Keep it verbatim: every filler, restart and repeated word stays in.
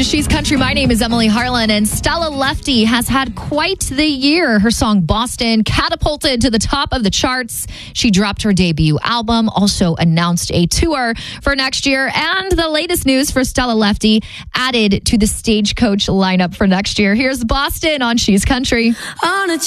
to She's Country. My name is Emily Harlan, and Stella Lefty has had quite the year. Her song Boston catapulted to the top of the charts. She dropped her debut album, also announced a tour for next year, and the latest news for Stella Lefty added to the Stagecoach lineup for next year. Here's Boston on She's Country. On a